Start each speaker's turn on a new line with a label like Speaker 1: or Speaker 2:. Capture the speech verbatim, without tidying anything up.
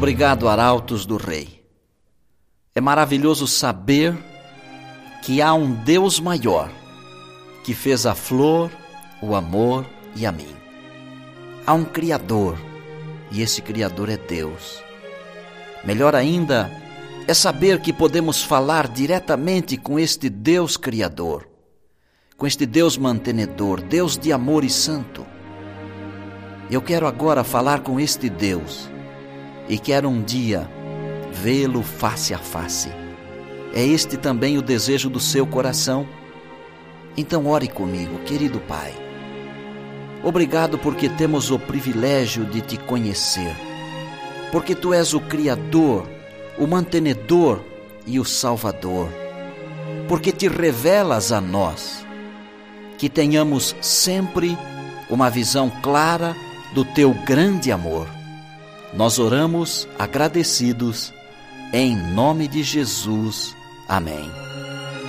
Speaker 1: Obrigado, arautos do Rei. É maravilhoso saber que há um Deus maior que fez a flor, o amor e a mim. Há um Criador e esse Criador é Deus. Melhor ainda é saber que podemos falar diretamente com este Deus Criador, com este Deus mantenedor, Deus de amor e santo. Eu quero agora falar com este Deus e quero um dia vê-lo face a face. É este também o desejo do seu coração? Então ore comigo, querido Pai. Obrigado porque temos o privilégio de te conhecer, porque Tu és o Criador, o mantenedor e o Salvador, porque Te revelas a nós, que tenhamos sempre uma visão clara do Teu grande amor. Nós oramos agradecidos, em nome de Jesus. Amém.